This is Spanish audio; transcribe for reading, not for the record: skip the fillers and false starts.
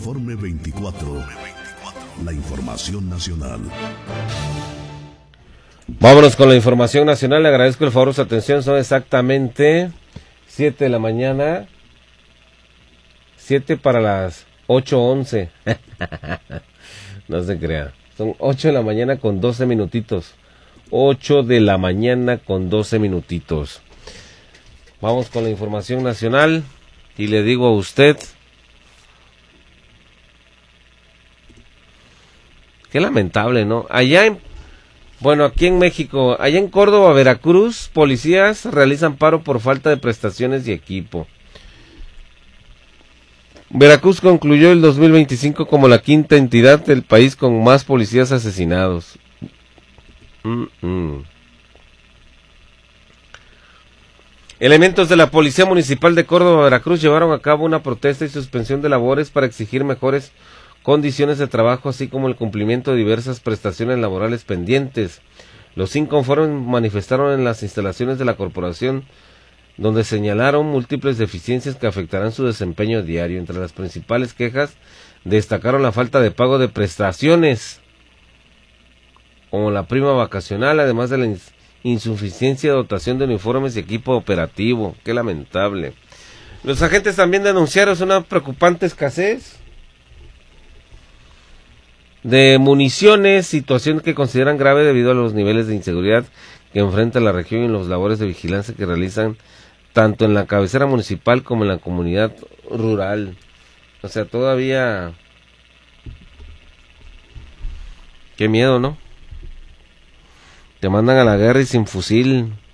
Informe 24. La información nacional. Vámonos con la información nacional. Le agradezco el favor de su atención. Son exactamente 7 de la mañana. 7 para las 8:11. No se crea. Son 8 de la mañana con 12 minutitos. 8 de la mañana con 12 minutitos. Vamos con la información nacional. Y le digo a usted, qué lamentable, ¿no? Aquí en México, allá en Córdoba, Veracruz, policías realizan paro por falta de prestaciones y equipo. Veracruz concluyó el 2025 como la quinta entidad del país con más policías asesinados. Elementos de la Policía Municipal de Córdoba, Veracruz, llevaron a cabo una protesta y suspensión de labores para exigir mejores condiciones de trabajo, así como el cumplimiento de diversas prestaciones laborales pendientes. Los inconformes manifestaron en las instalaciones de la corporación, donde señalaron múltiples deficiencias que afectarán su desempeño diario. Entre las principales quejas destacaron la falta de pago de prestaciones, como la prima vacacional, además de la insuficiencia de dotación de uniformes y equipo operativo. Qué lamentable. Los agentes también denunciaron una preocupante escasez de municiones, situación que consideran grave debido a los niveles de inseguridad que enfrenta la región y las labores de vigilancia que realizan tanto en la cabecera municipal como en la comunidad rural. O sea, todavía... Qué miedo, ¿no? Te mandan a la guerra y sin fusil.